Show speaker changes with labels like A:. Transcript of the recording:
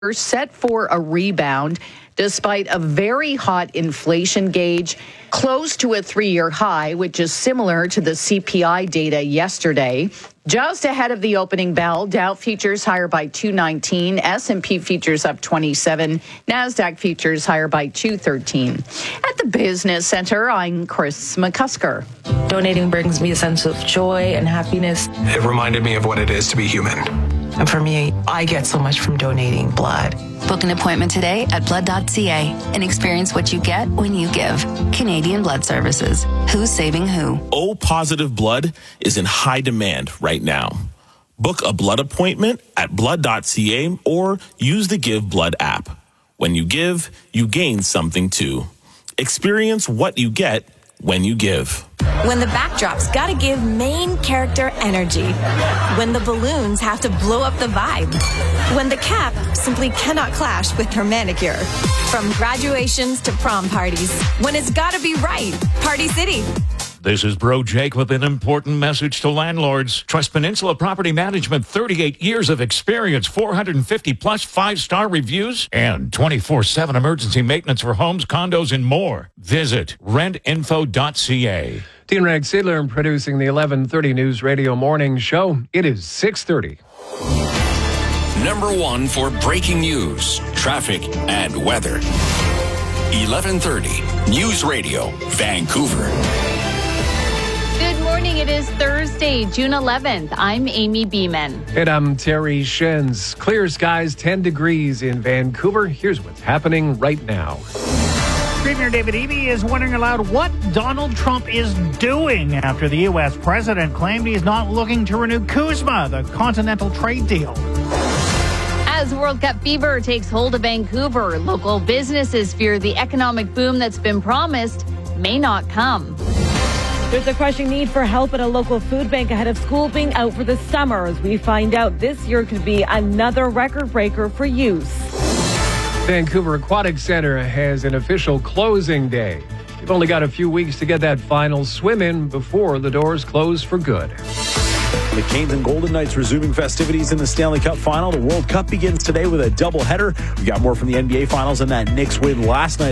A: are set for a rebound despite a very hot inflation gauge close to a 3-year high, which is similar to the CPI data yesterday. Just ahead of the opening bell, Dow futures higher by 219, S&P futures up 27, NASDAQ futures higher by 213. At the Business Center, I'm Chris McCusker.
B: Donating brings me a sense of joy and happiness.
C: It reminded me of what it is to be human.
B: And for me, I get so much from donating blood.
D: Book an appointment today at blood.ca and experience what you get when you give. Canadian Blood Services. Who's saving who?
E: O-positive blood is in high demand right now. Book a blood appointment at blood.ca or use the Give Blood app. When you give, you gain something too. Experience what you get when you give.
F: When the backdrop's gotta give main character energy. When the balloons have to blow up the vibe. When the cap simply cannot clash with her manicure. From graduations to prom parties. When it's gotta be right. Party City.
G: This is Bro Jake with an important message to landlords. Trust Peninsula Property Management, 38 years of experience, 450 plus 5-star reviews, and 24/7 emergency maintenance for homes, condos, and more. Visit rentinfo.ca.
H: Dean Reg Seidler producing the 11:30 News Radio Morning Show. It is 6:30.
I: Number one for breaking news, traffic, and weather. 11:30 News Radio, Vancouver.
J: Good morning. It is Thursday, June 11th. I'm Amy Beeman.
H: And I'm Terry Shens. Clear skies, 10 degrees in Vancouver. Here's what's happening right now.
K: Premier David Eby is wondering aloud what Donald Trump is doing after the U.S. president claimed he's not looking to renew CUSMA, the Continental Trade Deal.
J: As World Cup fever takes hold of Vancouver, local businesses fear the economic boom that's been promised may not come.
L: There's a crushing need for help at a local food bank ahead of school being out for the summer. As we find out, this year could be another record breaker for use.
H: Vancouver Aquatic Center has an official closing day. You've only got a few weeks to get that final swim in before the doors close for good.
M: The Canes and Golden Knights resuming festivities in the Stanley Cup Final. The World Cup begins today with a doubleheader. We got more from the NBA Finals and that Knicks win last night.